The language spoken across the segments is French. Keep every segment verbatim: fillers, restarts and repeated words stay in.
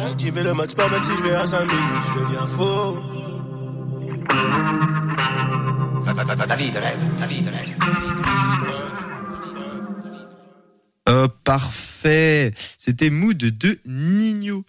Activer le mode sport même si je vais à cinq minutes, je deviens faux. La vie de rêve, la vie de rêve. Oh, parfait. C'était Mood de Ninho.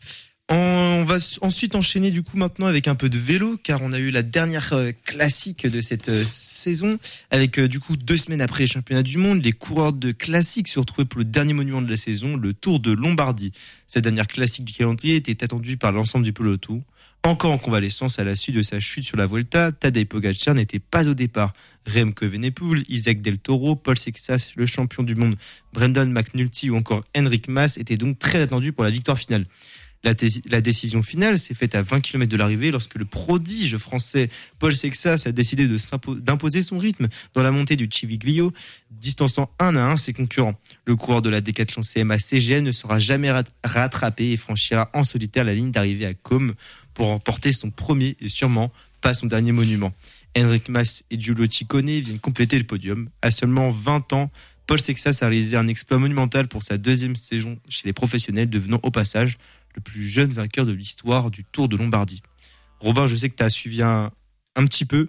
On va ensuite enchaîner du coup maintenant avec un peu de vélo, car on a eu la dernière euh, classique de cette euh, saison, avec euh, du coup deux semaines après les championnats du monde, les coureurs de classique se retrouvaient pour le dernier monument de la saison, le Tour de Lombardie. Cette dernière classique du calendrier était attendue par l'ensemble du peloton. Encore en convalescence à la suite de sa chute sur la Vuelta, Tadej Pogačar n'était pas au départ. Remco Evenepoel, Isaac Del Toro, Paul Sexas, le champion du monde Brendan McNulty ou encore Enric Mas étaient donc très attendus pour la victoire finale. La, dé- la décision finale s'est faite à vingt kilomètres de l'arrivée lorsque le prodige français Paul Sexas a décidé de s'impo- d'imposer son rythme dans la montée du Civiglio, distançant un à un ses concurrents. Le coureur de la Decathlon C M A C G N ne sera jamais rat- rattrapé et franchira en solitaire la ligne d'arrivée à Côme pour remporter son premier et sûrement pas son dernier monument. Enric Mas et Giulio Ciccone viennent compléter le podium. À seulement vingt ans, Paul Sexas a réalisé un exploit monumental pour sa deuxième saison chez les professionnels, devenant au passage le plus jeune vainqueur de l'histoire du Tour de Lombardie. Robin, je sais que tu as suivi un, un petit peu.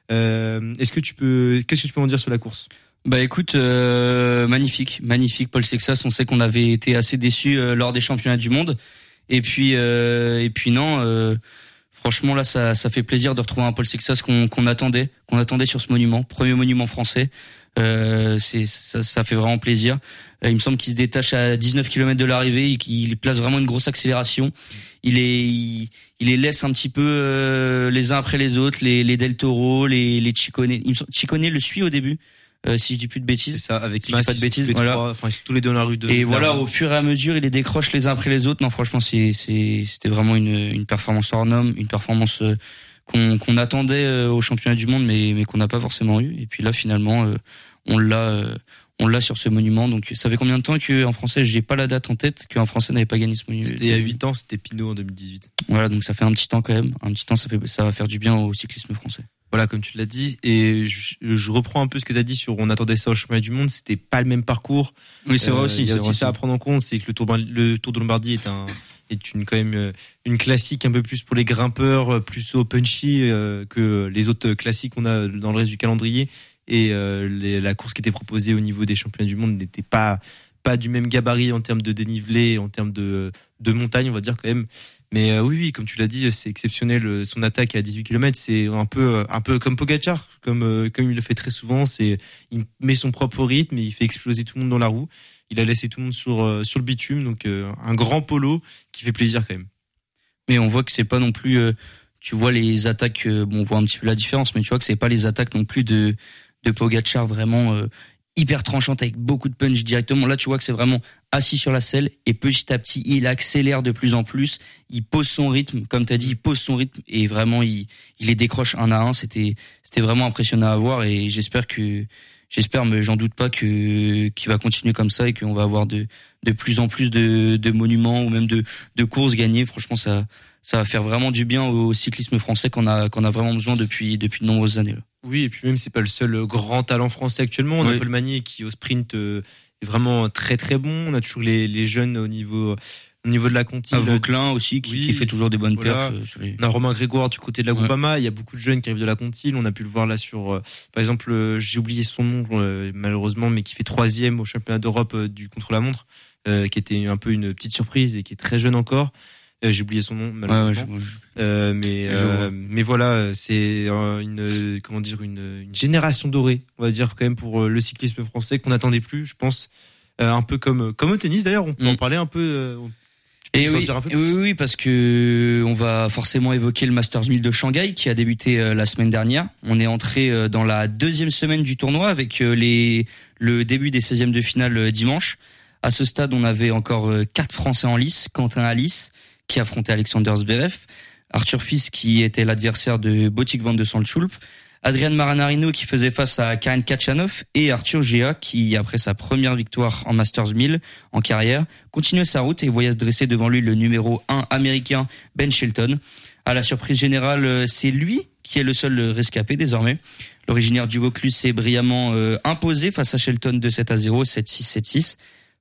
Euh, est-ce que tu peux, qu'est-ce que tu peux en dire sur la course ? Bah écoute, euh, magnifique, magnifique Paul Sexas. On sait qu'on avait été assez déçus euh, lors des championnats du monde. Et puis, euh, et puis non, euh, franchement là, ça, ça fait plaisir de retrouver un Paul Sexas qu'on, qu'on attendait, qu'on attendait sur ce monument, premier monument français. Euh, c'est, ça, ça fait vraiment plaisir. Il me semble qu'il se détache à dix-neuf kilomètres de l'arrivée et qu'il place vraiment une grosse accélération. Il est, il, il les laisse un petit peu euh, les uns après les autres, les, les Del Toro, les, les Ciccone. Il me semble, Ciccone le suit au début, euh, si je dis plus de bêtises. C'est ça, avec si je dis pas de bêtises. Les voilà. trois, enfin, ils sont tous les deux dans la rue de. Et de voilà, la... au fur et à mesure, il les décroche les uns après les autres. Non, franchement, c'est, c'est, c'était vraiment une, une performance hors norme, une performance euh, qu'on, qu'on attendait euh, au championnat du monde, mais, mais qu'on n'a pas forcément eu. Et puis là, finalement, euh, on l'a. Euh, On l'a sur ce monument. Donc, ça fait combien de temps qu'en français, j'ai pas la date en tête, qu'un français n'avait pas gagné ce monument? C'était il y a huit ans, c'était Pinot en deux mille dix-huit. Voilà, donc ça fait un petit temps quand même. Un petit temps, ça fait, ça va faire du bien au cyclisme français. Voilà, comme tu l'as dit. Et je, je reprends un peu ce que tu as dit sur on attendait ça au championnat du monde. C'était pas le même parcours. Oui, c'est vrai euh, aussi. Il y a c'est aussi vrai ça aussi. à prendre en compte, c'est que le Tour, le Tour de Lombardie est un, est une, quand même, une classique un peu plus pour les grimpeurs, plus au punchy, euh, que les autres classiques qu'on a dans le reste du calendrier. Et euh, les, la course qui était proposée au niveau des championnats du monde n'était pas pas du même gabarit en termes de dénivelé, en termes de de montagne, on va dire quand même. Mais euh, oui, oui, comme tu l'as dit, c'est exceptionnel. Son attaque à dix-huit kilomètres, c'est un peu un peu comme Pogačar, comme euh, comme il le fait très souvent. C'est il met son propre rythme, et il fait exploser tout le monde dans la roue. Il a laissé tout le monde sur euh, sur le bitume, donc euh, un grand polo qui fait plaisir quand même. Mais on voit que c'est pas non plus. Euh, tu vois les attaques. Euh, bon, on voit un petit peu la différence, mais tu vois que c'est pas les attaques non plus de de Pogačar vraiment euh, hyper tranchante avec beaucoup de punch directement. Là, tu vois que c'est vraiment assis sur la selle et petit à petit, il accélère de plus en plus. Il pose son rythme, comme tu as dit, il pose son rythme et vraiment, il, il les décroche un à un. C'était, c'était vraiment impressionnant à voir et j'espère que, j'espère, mais j'en doute pas que, qu'il va continuer comme ça et qu'on va avoir de, de plus en plus de, de monuments ou même de, de courses gagnées. Franchement, ça, ça va faire vraiment du bien au cyclisme français qu'on a, qu'on a vraiment besoin depuis, depuis de nombreuses années, là. Oui, et puis même c'est pas le seul grand talent français actuellement. On a oui. Paul Magnier qui au sprint euh, est vraiment très très bon. On a toujours les, les jeunes au niveau au niveau de la Conti. Un Vauclin aussi qui, oui, qui fait toujours des bonnes voilà. perfs. Sur les... On a Romain Grégoire du côté de la ouais. Groupama. Il y a beaucoup de jeunes qui arrivent de la Conti. On a pu le voir là sur, euh, par exemple, euh, j'ai oublié son nom euh, malheureusement, mais qui fait troisième au championnat d'Europe euh, du contre-la-montre, euh, qui était un peu une petite surprise et qui est très jeune encore. Euh, j'ai oublié son nom malheureusement. Ouais, ouais, je, je... Euh, mais euh, mais voilà, c'est une comment dire une, une génération dorée, on va dire quand même pour le cyclisme français qu'on n'attendait plus, je pense, euh, un peu comme comme au tennis d'ailleurs, on peut mmh. en parler un peu. Euh, Et oui, un peu oui, oui, parce que on va forcément évoquer le Masters mille de Shanghai qui a débuté euh, la semaine dernière. On est entré euh, dans la deuxième semaine du tournoi avec euh, les le début des seizièmes de finale euh, dimanche. À ce stade, on avait encore euh, quatre Français en lice, Quentin Alice qui affrontait Alexander Zverev, Arthur Fils qui était l'adversaire de Botic van de Sandschulp, Adrian Maranarino qui faisait face à Karen Khachanov et Arthur Gea qui, après sa première victoire en Masters mille en carrière, continuait sa route et voyait se dresser devant lui le numéro un américain Ben Shelton. À la surprise générale, c'est lui qui est le seul rescapé désormais. L'originaire du Vaucluse s'est brillamment euh, imposé face à Shelton deux sept à zéro, sept six, sept six.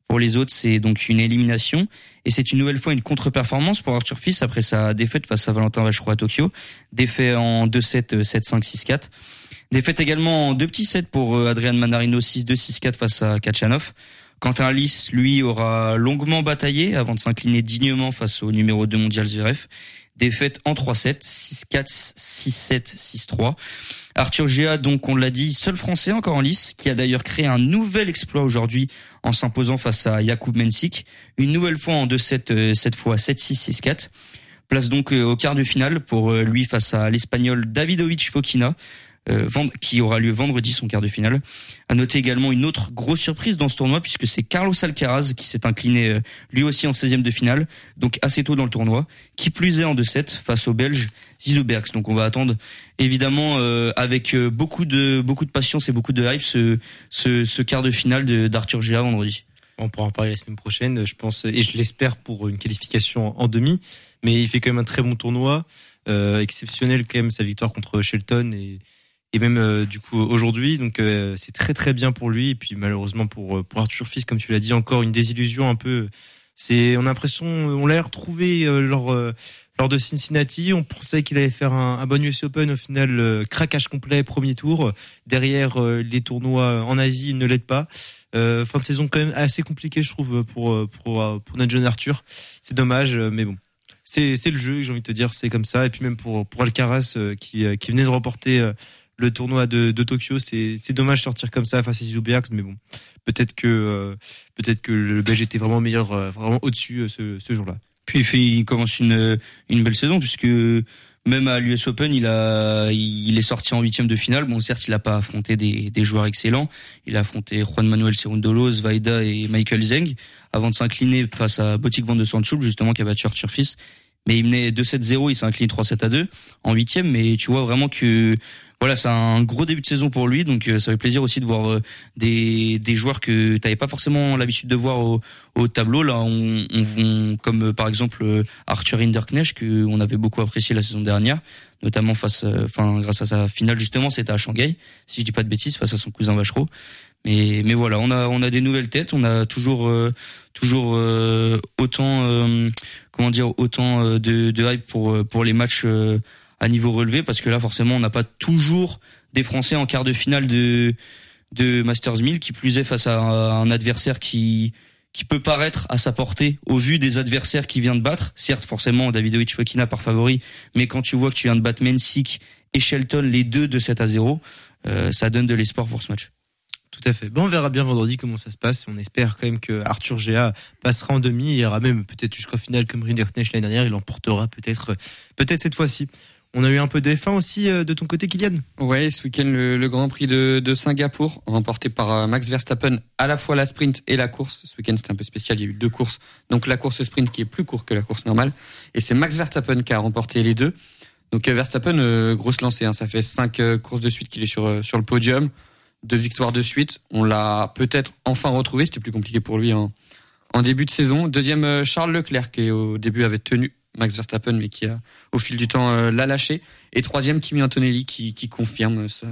Pour les autres, c'est donc une élimination. Et c'est une nouvelle fois une contre-performance pour Arthur Fils après sa défaite face à Valentin Vachereau à Tokyo. Défait en deux sept, sept cinq, six quatre. Défaite également en deux petits sets pour Adrian Manarino, six deux, six quatre face à Kachanov. Quentin Lys, lui, aura longuement bataillé avant de s'incliner dignement face au numéro deux mondial Zverev. Défaite en trois sept, six quatre, six sept, six trois. Arthur Géa, donc on l'a dit, seul français encore en lice, qui a d'ailleurs créé un nouvel exploit aujourd'hui en s'imposant face à Jakub Mensik, une nouvelle fois en deux sept, cette fois sept six, six quatre. Place donc au quart de finale pour lui face à l'Espagnol Davidovich Fokina, euh, qui aura lieu vendredi, son quart de finale. À noter également une autre grosse surprise dans ce tournoi, puisque c'est Carlos Alcaraz qui s'est incliné euh, lui aussi en seizième de finale, donc assez tôt dans le tournoi, qui plus est en deux sept face au Belge Zizou Bergs. Donc on va attendre évidemment euh, avec euh, beaucoup de beaucoup de patience et beaucoup de hype ce ce, ce quart de finale de, d'Arthur Géa vendredi. On pourra en parler la semaine prochaine, je pense, et je l'espère pour une qualification en demi. Mais il fait quand même un très bon tournoi, euh, exceptionnel quand même sa victoire contre Shelton et et même euh, du coup aujourd'hui. Donc euh, c'est très très bien pour lui. Et puis malheureusement pour pour Arthur Fils, comme tu l'as dit, encore une désillusion un peu. C'est on a l'impression on l'a retrouvé euh, lors euh, lors de Cincinnati. On pensait qu'il allait faire un, un bon U S Open. Au final, euh, craquage complet premier tour. Derrière euh, les tournois en Asie, il ne l'aide pas. Euh, fin de saison quand même assez compliqué, je trouve, pour pour pour notre jeune Arthur. C'est dommage, mais bon. C'est c'est le jeu, j'ai envie de te dire, c'est comme ça. Et puis même pour pour Alcaraz euh, qui qui venait de remporter euh, le tournoi de de Tokyo, c'est c'est dommage de sortir comme ça face à Zizou Bergs, mais bon, peut-être que euh, peut-être que le Belge était vraiment meilleur, euh, vraiment au-dessus euh, ce ce jour-là. Puis il, fait, il commence une une belle saison, puisque même à l'U S Open, il a il est sorti en huitième de finale. Bon, certes, il a pas affronté des des joueurs excellents. Il a affronté Juan Manuel Cerúndolo, Vaida et Michael Zeng avant de s'incliner face à Botic van de Sandschulp, justement, qui a battu Arthur Fils. Mais il menait deux sept zéro, il s'est incliné trois sept à deux en huitième. Mais tu vois vraiment que voilà, c'est un gros début de saison pour lui, donc ça fait plaisir aussi de voir euh, des des joueurs que t'avais pas forcément l'habitude de voir au au tableau. Là, on, on, on comme euh, par exemple euh, Arthur Hinderknecht, que on avait beaucoup apprécié la saison dernière, notamment face, enfin euh, grâce à sa finale justement, c'était à Shanghai, si je dis pas de bêtises, face à son cousin Vachereau. Mais mais voilà, on a on a des nouvelles têtes, on a toujours euh, toujours euh, autant euh, comment dire autant euh, de de hype pour pour les matchs euh, à niveau relevé, parce que là forcément on n'a pas toujours des Français en quart de finale de de Masters mille, qui plus est face à un adversaire qui qui peut paraître à sa portée au vu des adversaires qu'il vient de battre. Certes, forcément Davidovich Fokina par favori, mais quand tu vois que tu viens de battre Mensik et Shelton, les deux de sept à zéro, euh, ça donne de l'espoir pour ce match. Tout à fait. Bon, on verra bien vendredi comment ça se passe. On espère quand même que Arthur Géa passera en demi. Il ira même peut-être jusqu'au final comme Rinderknecht l'année dernière. Il l'emportera peut-être, peut-être cette fois-ci. On a eu un peu de F un aussi de ton côté, Kylian. Ouais, ce week-end le, le Grand Prix de, de Singapour, remporté par Max Verstappen, à la fois la sprint et la course. Ce week-end c'était un peu spécial, il y a eu deux courses. Donc la course sprint qui est plus courte que la course normale, et c'est Max Verstappen qui a remporté les deux. Donc Verstappen, euh, grosse lancée, hein. Ça fait cinq euh, courses de suite qu'il est sur euh, sur le podium. Deux victoires de suite. On l'a peut-être enfin retrouvé. C'était plus compliqué pour lui en, en début de saison. Deuxième, Charles Leclerc, qui au début avait tenu Max Verstappen, mais qui a, au fil du temps, euh, l'a lâché. Et troisième, Kimi Antonelli, qui, qui confirme sa,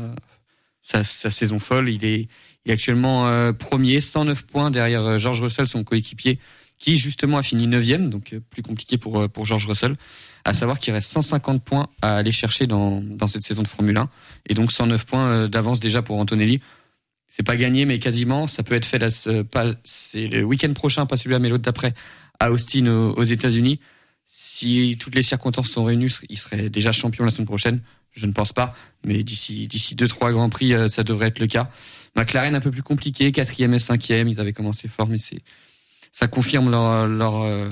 sa, sa saison folle. Il est, il est actuellement euh, premier, cent neuf points derrière euh, George Russell, son coéquipier, qui justement a fini neuvième, donc euh, plus compliqué pour, euh, pour George Russell. À savoir qu'il reste cent cinquante points à aller chercher dans, dans cette saison de Formule un. Et donc cent neuf points d'avance déjà pour Antonelli. C'est pas gagné, mais quasiment. Ça peut être fait là, pas, c'est le week-end prochain, pas celui-là, mais l'autre d'après, à Austin, aux, aux États-Unis. Si toutes les circonstances sont réunies, il serait déjà champion la semaine prochaine. Je ne pense pas, mais d'ici, d'ici deux, trois grands prix, ça devrait être le cas. McLaren un peu plus compliqué, quatrième et cinquième. Ils avaient commencé fort, mais c'est, ça confirme leur, leur, euh,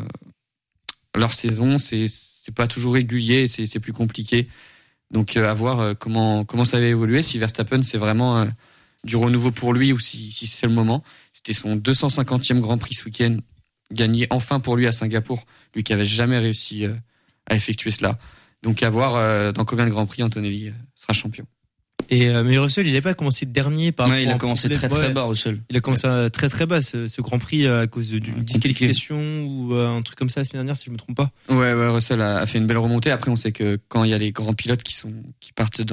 leur saison. C'est, c'est pas toujours régulier, c'est, c'est plus compliqué. Donc, euh, à voir euh, comment, comment ça va évoluer. Si Verstappen, c'est vraiment euh, du renouveau pour lui, ou si, si c'est le moment. C'était son deux cent cinquantième Grand Prix ce week-end, gagné enfin pour lui à Singapour, lui qui avait jamais réussi euh, à effectuer cela. Donc, à voir euh, dans combien de Grands Prix Antonelli euh, sera champion. Et euh, mais Russell, il n'a pas commencé dernier par. Ouais, il a commencé très très bas, Russell. Il a commencé ouais. très très bas ce, ce Grand Prix à cause d'une ouais, disqualification ou euh, un truc comme ça la semaine dernière, si je me trompe pas. Ouais, ouais, Russell a, a fait une belle remontée. Après, on sait que quand il y a les grands pilotes qui sont qui partent dans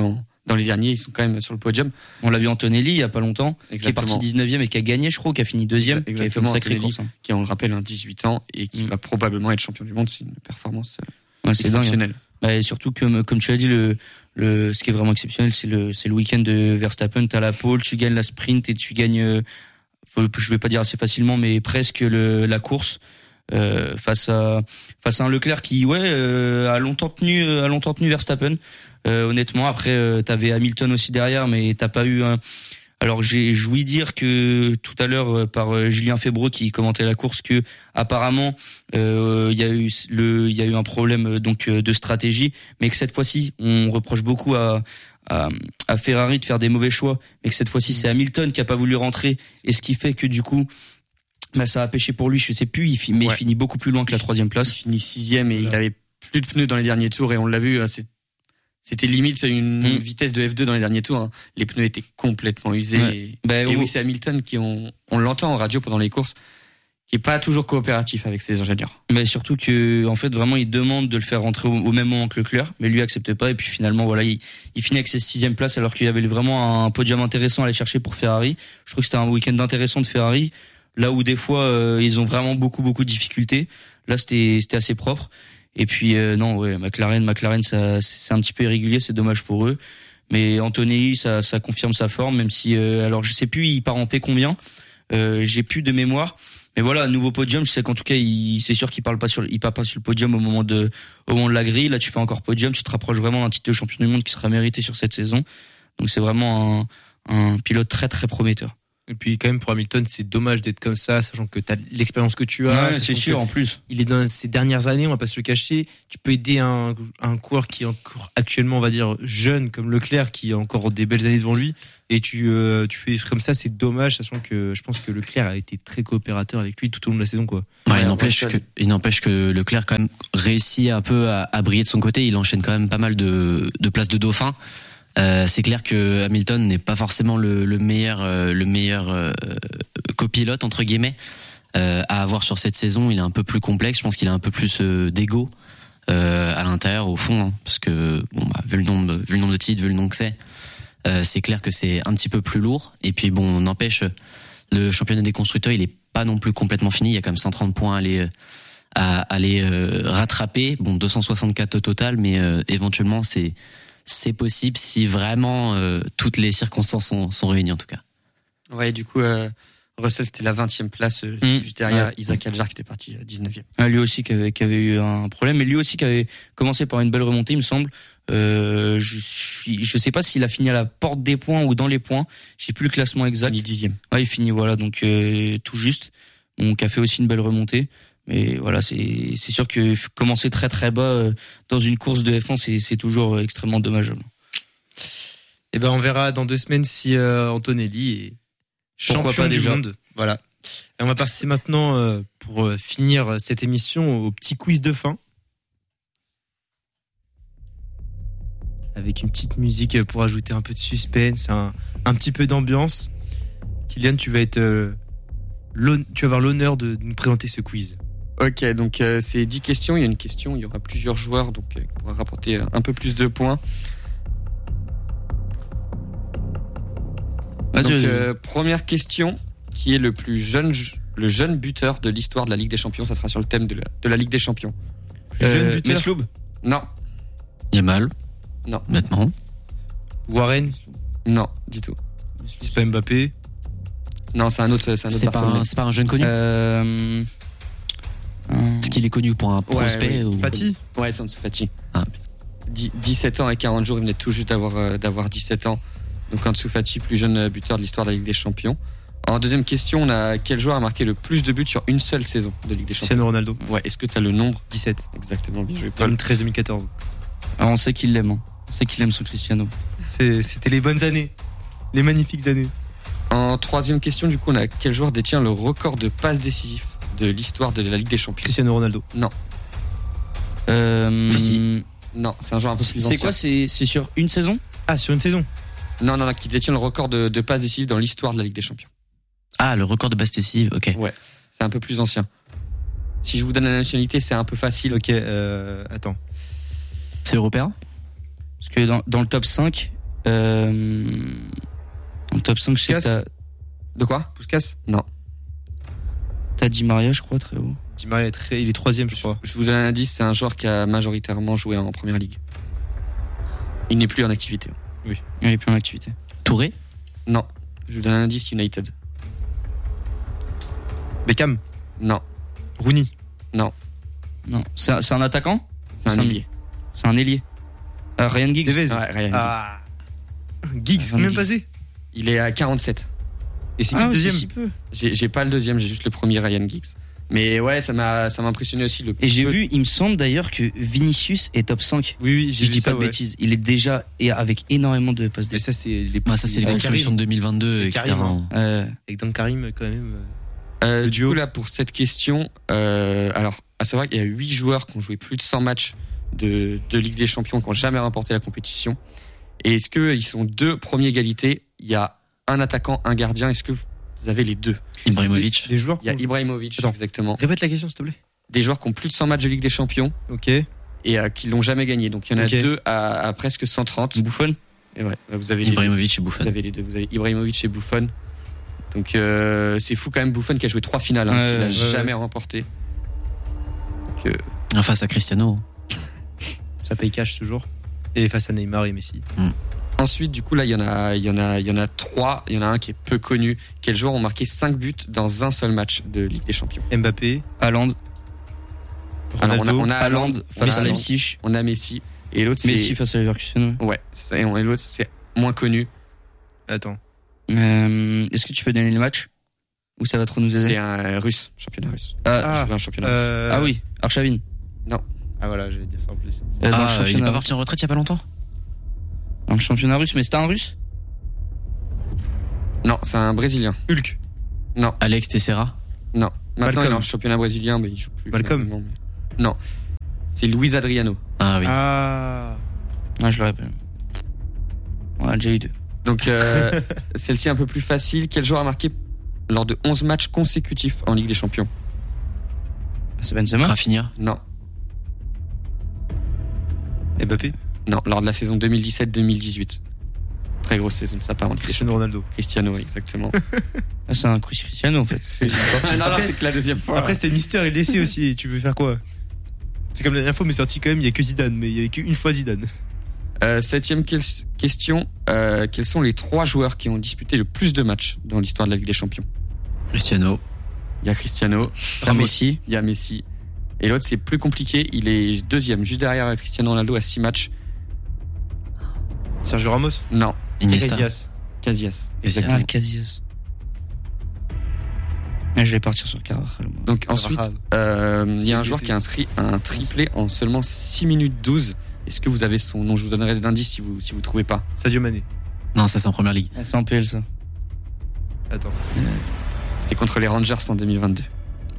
dans les derniers, ils sont quand même sur le podium. On l'a vu Antonelli il y a pas longtemps, Exactement. qui est parti dix-neuvième et qui a gagné, je crois, qui a fini deuxième, Exactement, qui a fait une sacrée Antonelli, course. Hein. Qui, on le rappelle, a dix-huit ans et qui mm. va probablement être champion du monde. C'est une performance ouais, c'est exceptionnelle. Dingue, hein. Bah, et surtout que, comme tu l'as dit, le, le, ce qui est vraiment exceptionnel, c'est le, c'est le week-end de Verstappen. T'as la pole, tu gagnes la sprint et tu gagnes, faut, je vais pas dire assez facilement, mais presque le, la course. Euh, face à face à un Leclerc qui ouais euh, a longtemps tenu a longtemps tenu Verstappen. Euh, honnêtement, après euh, t'avais Hamilton aussi derrière, mais t'as pas eu un. Alors j'ai joui dire que tout à l'heure euh, par euh, Julien Febvre qui commentait la course que apparemment il euh, y a eu le il y a eu un problème euh, donc euh, de stratégie, mais que cette fois-ci on reproche beaucoup à à, à Ferrari de faire des mauvais choix, mais que cette fois-ci c'est Hamilton qui a pas voulu rentrer, et ce qui fait que du coup bah ça a pêché pour lui, je sais plus, il finit, mais ouais. il finit beaucoup plus loin que la troisième place. Il finit sixième et voilà. Il avait plus de pneus dans les derniers tours, et on l'a vu, c'est, c'était limite une mmh. vitesse de F deux dans les derniers tours. Hein. Les pneus étaient complètement usés. Ouais. Et, bah, et on... oui, c'est Hamilton qui on, on l'entend en radio pendant les courses, qui est pas toujours coopératif avec ses ingénieurs. Mais surtout que, en fait, vraiment, il demande de le faire rentrer au, au même moment que Leclerc, mais lui accepte pas. Et puis finalement, voilà, il, il finit avec ses sixième places, alors qu'il y avait vraiment un podium intéressant à aller chercher pour Ferrari. Je trouve que c'était un week-end intéressant de Ferrari. Là où des fois euh, ils ont vraiment beaucoup beaucoup de difficultés, là c'était c'était assez propre. Et puis euh, non ouais McLaren McLaren ça c'est un petit peu irrégulier, c'est dommage pour eux. Mais Antonelli ça ça confirme sa forme, même si euh, alors je sais plus il part en P combien, euh, j'ai plus de mémoire. Mais voilà, nouveau podium, je sais qu'en tout cas il c'est sûr qu'il parle pas sur il part pas sur le podium au moment de au moment de la grille. Là tu fais encore podium, tu te rapproches vraiment d'un titre de champion du monde qui sera mérité sur cette saison. Donc c'est vraiment un un pilote très très prometteur. Et puis quand même pour Hamilton, c'est dommage d'être comme ça, sachant que tu as l'expérience que tu as. Ouais, c'est sûr en plus. Il est dans ces dernières années, on va pas se le cacher. Tu peux aider un, un coureur qui est encore actuellement, on va dire, jeune comme Leclerc, qui a encore des belles années devant lui. Et tu, euh, tu fais comme ça, c'est dommage, sachant que je pense que Leclerc a été très coopérateur avec lui tout au long de la saison, quoi. Ouais, ouais, il n'empêche que, il n'empêche que Leclerc quand même réussit un peu à, à briller de son côté. Il enchaîne quand même pas mal de, de places de dauphin. Euh, c'est clair que Hamilton n'est pas forcément le, le meilleur, euh, le meilleur euh, copilote entre guillemets euh, à avoir sur cette saison. Il est un peu plus complexe. Je pense qu'il a un peu plus euh, d'ego euh, à l'intérieur, au fond, hein, parce que bon, bah, vu le nombre, vu le nombre de titres, vu le nom que c'est, euh, c'est clair que c'est un petit peu plus lourd. Et puis bon, n'empêche, le championnat des constructeurs, il est pas non plus complètement fini. Il y a quand même cent trente points à aller à aller euh, rattraper. Bon, deux cent soixante-quatre au total, mais euh, éventuellement c'est c'est possible si vraiment euh, toutes les circonstances sont, sont réunies en tout cas. Ouais, du coup, euh, Russell c'était la vingtième place, euh, mmh. juste derrière ouais. Isaac Hadjar qui était parti euh, dix-neuvième. Ah, lui aussi qui avait, qui avait eu un problème, mais lui aussi qui avait commencé par une belle remontée, il me semble. Euh, je suis, je sais pas s'il a fini à la porte des points ou dans les points. J'ai plus le classement exact. Il finit dixième. Ouais, il finit voilà, donc euh, tout juste. Donc a fait aussi une belle remontée. Mais voilà, c'est c'est sûr que commencer très très bas euh, dans une course de F un, c'est c'est toujours extrêmement dommageable. Et ben on verra dans deux semaines si euh, Antonelli est Pourquoi champion pas du déjà. monde. Voilà. Et on va passer maintenant euh, pour euh, finir cette émission au petit quiz de fin. Avec une petite musique pour ajouter un peu de suspense, un, un petit peu d'ambiance. Kylian, tu vas être euh, tu vas avoir l'honneur de, de nous présenter ce quiz. Ok, donc euh, c'est dix questions. Il y a une question, il y aura plusieurs joueurs, donc euh, on pourra rapporter un peu plus de points. Vas-y, donc vas-y. Euh, première question, qui est le plus jeune, le jeune buteur de l'histoire de la Ligue des Champions. Ça sera sur le thème de la, de la Ligue des Champions. Euh, Jeune buteur. Mesloub. Non, Yamal. Non. Maintenant. Warren, non, du tout. c'est pas Mbappé. Non, c'est un autre, c'est un autre C'est pas, personne. un, c'est pas un jeune connu. Euh... euh, Est-ce qu'il est connu pour un prospect ouais, ou... Fati. Ouais, c'est Ansu Fati. Ah. dix, dix-sept ans et quarante jours, il venait tout juste d'avoir, euh, d'avoir dix-sept ans. Donc Ansu Fati, plus jeune buteur de l'histoire de la Ligue des Champions. En deuxième question, on a quel joueur a marqué le plus de buts sur une seule saison de Ligue des Champions? Cristiano Ronaldo. Ouais, est-ce que tu as le nombre? dix-sept. Exactement, bien joué, deux Paul. mille treize deux mille quatorze. Alors on sait qu'il l'aime. Hein. On sait qu'il aime son Cristiano. C'est, c'était les bonnes années. Les magnifiques années. En troisième question, du coup, on a quel joueur détient le record de passes décisives de l'histoire de la Ligue des Champions? Cristiano Ronaldo. Euh... Messi. Non, c'est un joueur un peu plus C'est ancien. quoi? C'est c'est sur une saison? Ah, sur une saison. Non, non, non, qui détient le record de, de passes décisives dans l'histoire de la Ligue des Champions. Ah, le record de passe décisive, ok. Ouais, c'est un peu plus ancien. Si je vous donne la nationalité, c'est un peu facile. Ok, euh, attends. C'est européen? Parce que dans, dans le top cinq, Euh, en top cinq, je sais que t'as, De quoi? Puskas? t'as Di Maria, je crois, très haut. Di Maria est très, il est troisième, je crois. Je vous donne un indice, c'est un joueur qui a majoritairement joué en première ligue. Il n'est plus en activité. Il est plus en activité. Touré? Non. Je vous donne un indice, United. Beckham? Non. Rooney? Non. C'est un, c'est un attaquant? C'est un C'est un- ailier. C'est un ailier. Euh, Ryan Giggs? Tevez? Ouais, Ryan Giggs. Ah. Giggs, Ryan combien Giggs. passé? Il est à quarante-sept. Et c'est qui Ah, le oui, c'est deuxième? si peu. J'ai, j'ai pas le deuxième, j'ai juste le premier, Ryan Giggs. Mais ouais, ça m'a, ça m'a impressionné aussi. Le Et j'ai peu- vu, il me semble d'ailleurs que Vinicius est top cinq. Oui, oui, Si j'ai je vu dis ça, pas de ouais. bêtises. Il est déjà, et avec énormément de passes Mais D. ça, c'est les, Bah, ça, c'est les avec constructions Karim. de deux mille vingt-deux, Et et cetera. Karim, hein. Euh, Avec Dan Karim, quand même. Euh, Le du duo. coup, là, pour cette question, euh, alors, à savoir qu'il y a huit joueurs qui ont joué plus de cent matchs de, de Ligue des Champions, qui ont jamais remporté la compétition. Et est-ce que ils sont deux premiers égalités? Il y a un attaquant, un gardien. Est-ce que vous avez les deux? Ibrahimovic. Les joueurs. Il y a qui ont- Ibrahimovic, Attends. exactement. Répète la question, s'il te plaît. Des joueurs qui ont plus de cent matchs de Ligue des Champions Ok. et euh, qui l'ont jamais gagné. Donc, il y en a Ok. deux à, à presque cent trente. Buffon? Et ouais, vous avez les deux. Ibrahimovic et Vous Buffon. avez les deux. Vous avez Ibrahimovic et Buffon. Donc, euh, c'est fou quand même, Buffon qui a joué trois finales, hein, Ouais, qu'il n'a ouais, jamais remporté. Donc, euh, Ah, face à Cristiano. Ça paye cash toujours. Et face à Neymar et Messi. Ensuite, du coup, là, il y en a, il y en a, il y en a trois. Il y en a un qui est peu connu. Quels joueurs ont marqué cinq buts dans un seul match de Ligue des Champions? Mbappé. Haaland? Alors, Ronaldo. on a, on a Haaland Haaland, face à Haaland, Leipzig. on a Messi. Et l'autre, c'est, Messi face à Leverkusen. ouais. ouais, c'est ça, et l'autre, c'est moins connu. Attends. Euh, est-ce que tu peux donner le match? Ou ça va trop nous C'est aider? un euh, russe, championnat russe. Ah, Ah, C'est un championnat russe. Euh... ah oui, Arshavin. Ah voilà, j'allais dire ça en plus. Euh, dans, le Ah, il est championnat, pas parti en retraite il y a pas longtemps? dans le championnat russe, mais c'était un russe? Non, c'est un Brésilien. Hulk. Non, Alex Teixeira? non. Maintenant, Malcolm. il est en championnat brésilien, mais il joue plus. Malcolm. normalement, mais- Non. C'est Luis Adriano. Ah oui. Ah. Ah, je l'aurais pas. On a déjà eu deux. Donc, euh, celle-ci un peu plus facile. Quel joueur a marqué lors de onze matchs consécutifs en Ligue des Champions? C'est Benzema? Rafinha? Non. Mbappé. Non, lors de la saison deux mille dix-sept deux mille dix-huit. Très grosse saison de sa part en Ligue des Cristiano Ronaldo. Champions. Cristiano, exactement. Ah, c'est un Cristiano en fait. non, non, c'est que la deuxième fois. Après, c'est Mister et laissé aussi. Tu veux faire quoi? C'est comme la dernière fois, mais sorti quand même, il y a que Zidane, mais il y avait qu'une fois Zidane. Euh, septième quel- question. Euh, quels sont les trois joueurs qui ont disputé le plus de matchs dans l'histoire de la Ligue des Champions? Cristiano? Il y a Cristiano, Ah, Messi. il y a Messi. Et l'autre, c'est plus compliqué. Il est deuxième, juste derrière Cristiano Ronaldo à six matchs. Sergio Ramos. Non, Iniesta? Casillas. Casillas. Ah, Exactement. Casillas. Ah, je vais partir sur Carvajal. moi. Donc ensuite, euh, il y a un C'est- joueur c'est- qui a inscrit un triplé en seulement six minutes douze. Est-ce que vous avez son nom? Je vous donnerai des indices si vous si vous trouvez pas. Sadio Mané. Non, ça c'est en première ligue. Ah, c'est en P L ça. Attends. C'était contre les Rangers en deux mille vingt-deux.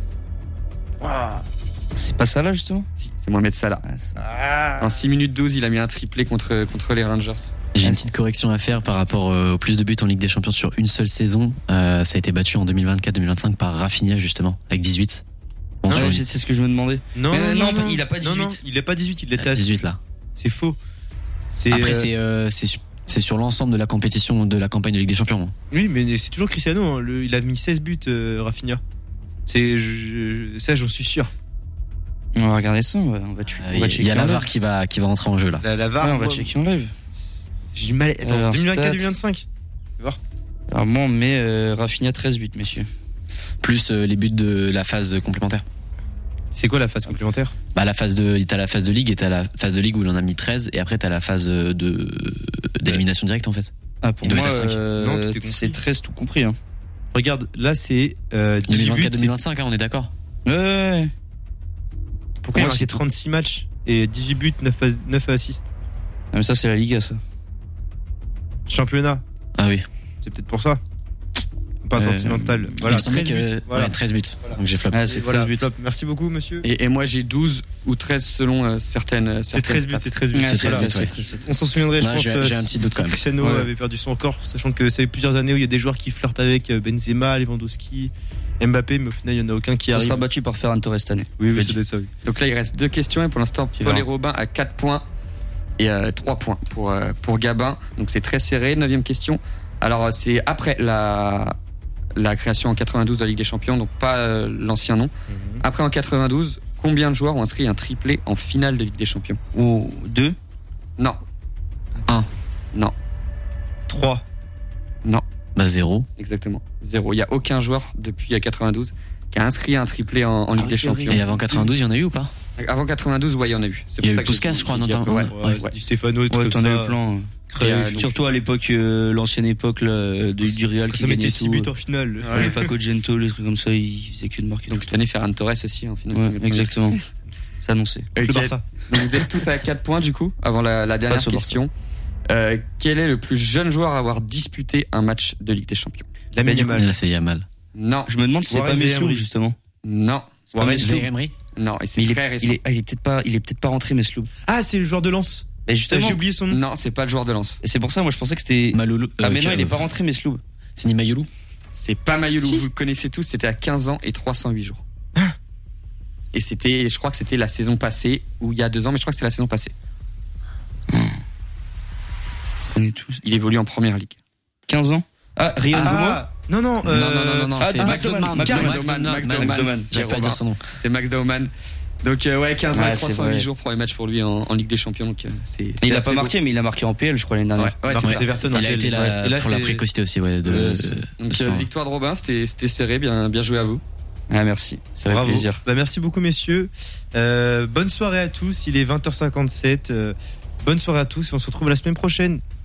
C'est pas ça là justement? Si, c'est Mohamed Salah. Ah, c'est- En six minutes douze, il a mis un triplé contre contre les Rangers. J'ai Ah, une c'est- petite correction à faire par rapport euh, au plus de buts en Ligue des Champions sur une seule saison. Euh, ça a été battu en deux mille vingt-quatre deux mille vingt-cinq par Rafinha justement, avec dix-huit. Bon, Ouais, sur une- c'est c'est ce que je me demandais. Non, Euh, non, non, non, il a pas Non, non, dix-huit. il a pas dix-huit, il était à dix-huit là. C'est faux. C'est, Après euh, c'est euh, c'est su- c'est sur l'ensemble de la compétition de la campagne de Ligue des Champions. Oui, mais c'est toujours Cristiano. Hein. Le- il a mis seize buts, euh, Rafinha. C'est, je- je- ça, j'en suis sûr. On va regarder ça, on va, on va, tu- Euh, on va Il checker. y a la en V A live. R qui va qui va entrer en jeu là. La, la V A R. Ouais, on va moi, checker en live. J'ai du mal. Attends, Alors, deux mille vingt-quatre stats. deux mille vingt-cinq. Alors moi on met euh, Rafinha treize buts, messieurs. Plus euh, les buts de la phase complémentaire. C'est quoi la phase complémentaire? Bah la phase de t'as la phase de ligue et t'as la phase de ligue où il en a mis treize et après t'as la phase de d'élimination directe en fait. Ah, pour Il doit moi, être à cinq. euh, Non, tout est compris. c'est treize tout compris. Hein. Regarde, là, c'est euh, dix-huit buts. deux mille vingt-quatre deux mille c'est- vingt-cinq hein, on est d'accord. Ouais, ouais, ouais. Pourquoi il a Moi, marqué c'est- trente-six matchs et dix-huit buts, neuf, passes- neuf assists? Ah, mais ça c'est la Liga ça. Championnat. Ah oui. C'est peut-être pour ça. Pas Euh, continental. il Voilà, me semblait treize que buts. Voilà. ouais, treize buts. Donc j'ai flop. Ah, Et c'est voilà, treize buts. flop. Merci beaucoup, monsieur. Et, et moi, j'ai douze ou treize selon euh, certaines. C'est treize buts, c'est treize buts. Ouais, c'est c'est treize vrai, buts, c'est ouais. treize, c'est treize. On s'en souviendrait, je Ouais, pense. j'ai- euh, j'ai un si- petit doute si quand même. Cristiano Ouais. avait perdu son record, sachant que ça fait plusieurs années où il y a des joueurs qui flirtent avec euh, Benzema, Lewandowski, Mbappé, mais au final, il n'y en a aucun qui Ça arrive. sera battu par Ferran Torres cette année. Oui, Je oui, l'ai ça dit. doit être ça, oui. Donc là, il reste deux questions et pour l'instant, Tu Paul verras. et Robin à quatre points Et euh, trois points pour, euh, pour Gabin. Donc c'est très serré. Neuvième question. Alors c'est après la, la création en quatre-vingt-douze de la Ligue des Champions, donc pas euh, l'ancien nom. Mm-hmm. Après en quatre-vingt-douze, combien de joueurs ont inscrit un triplé en finale de Ligue des Champions? Oh, deux? Non. Un. Non. Trois. Non. Bah zéro. Exactement. Zéro. Il n'y a aucun joueur depuis quatre-vingt-douze qui a inscrit un triplé en, en Ligue ah, des Champions. Et avant quatre-vingt-douze, il y en a eu ou pas? Avant quatre-vingt-douze, ouais, il y en a eu. C'est il y a eu Puskas, je crois, en ouais, ouais, ouais, ouais. Di Stefano, ouais, t'en as eu plein. Euh, surtout à l'époque, euh, l'ancienne époque là, de, du Real qui ça mettait six buts tout. en finale. À l'époque, Gento, les trucs comme ça, ils faisaient que de marquer. Donc cette année, Ferran Torres aussi en finale. Ouais, exactement. C'est annoncé. Okay. Le Barça. Donc vous êtes tous à quatre points du coup, avant la, la dernière question. Euh, quel est le plus jeune joueur à avoir disputé un match de Ligue des Champions? La Yamal. Là, c'est Yamal. Non. Je me demande si c'est pas Mesloub justement. Non. C'est Emery. Non, et c'est très récent. Il est, il est peut-être pas, il est peut-être pas rentré Mesloub. Ah, c'est le joueur de Lens. Mais justement, j'ai oublié son nom. Non, c'est pas le joueur de Lens. Et c'est pour ça, moi, je pensais que c'était Maloulou. Ah, mais non, il est pas rentré Mesloub. C'est ni Mayoulou. C'est pas Mayoulou. Si. Vous le connaissez tous. C'était à quinze ans et trois cent huit jours. Ah. Et c'était, je crois que c'était la saison passée ou il y a deux ans, mais je crois que c'est la saison passée. Hmm. On est tous. Il évolue en première ligue. quinze ans. Ah, Rion ah, non, non, euh... non, non, non, non, non, ah, c'est ah, Max Dauman. Max Dauman. Max Dauman. J'arrive pas à dire son nom. C'est Max Dauman. Donc euh, ouais, quinze ans ouais, et trois cent huit jours pour les matchs pour lui en, en Ligue des Champions. Donc euh, c'est. c'est il a pas beau. marqué, mais il a marqué en P L, je crois l'année dernière. Ouais, ouais, c'est Everton. Il a été là, là pour la précocité aussi, ouais. De, euh, de, donc de euh, victoire de Robin, c'était c'était serré, bien bien joué à vous. Ah merci, ça fait plaisir. Bah merci beaucoup messieurs. Euh, bonne soirée à tous. Il est vingt heures cinquante-sept. Euh, bonne soirée à tous et on se retrouve la semaine prochaine.